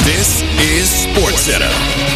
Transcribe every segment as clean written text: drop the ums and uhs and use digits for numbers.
This is SportsCenter.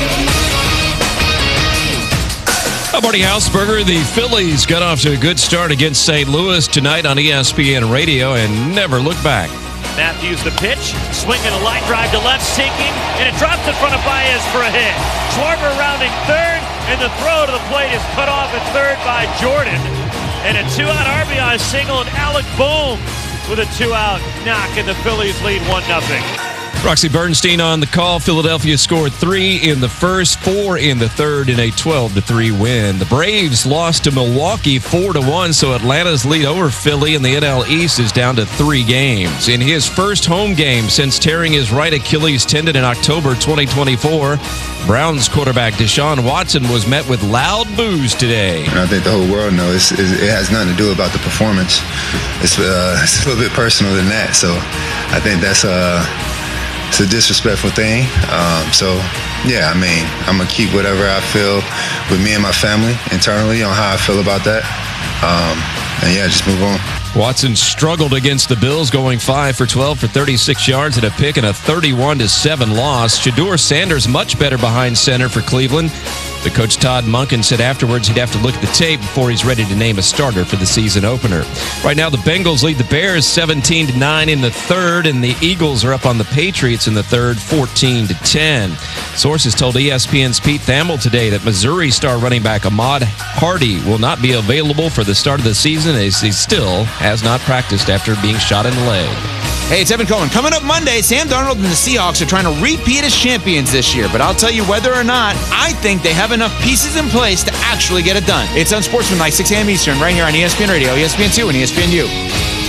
I'm Marty Hausberger. The Phillies got off to a good start against St. Louis tonight on ESPN Radio and never looked back. Matthews the pitch, swinging a line drive to left, sinking, and it drops in front of Baez for a hit. Schwarber rounding third, and the throw to the plate is cut off at third by Jordan. And a two-out RBI single, and Alec Bohm with a two-out knock, and the Phillies lead 1-0. Roxy Bernstein on the call. Philadelphia scored 3 in the first, 4 in the third in a 12-3 win. The Braves lost to Milwaukee 4-1, so Atlanta's lead over Philly in the NL East is down to 3 games. In his first home game since tearing his right Achilles tendon in October 2024, Browns quarterback Deshaun Watson was met with loud boos today. I think the whole world knows it has nothing to do about the performance. It's a little bit personal than that, so I think that's it's a disrespectful thing. Yeah, I mean, I'm going to keep whatever I feel with me and my family internally on how I feel about that. And yeah, just move on. Watson struggled against the Bills, going 5 for 12 for 36 yards and a pick in a 31-7 loss. Shedeur Sanders much better behind center for Cleveland. But Coach Todd Monken said afterwards he'd have to look at the tape before he's ready to name a starter for the season opener. Right now, the Bengals lead the Bears 17-9 in the third, and the Eagles are up on the Patriots in the third 14-10. Sources told ESPN's Pete Thamel today that Missouri star running back Ahmad Hardy will not be available for the start of the season as he still has not practiced after being shot in the leg. Hey, it's Evan Cohen. Coming up Monday, Sam Darnold and the Seahawks are trying to repeat as champions this year. But I'll tell you whether or not, I think they have enough pieces in place to actually get it done. It's Unsportsmanlike, 6 a.m. Eastern, right here on ESPN Radio, ESPN2, and ESPNU.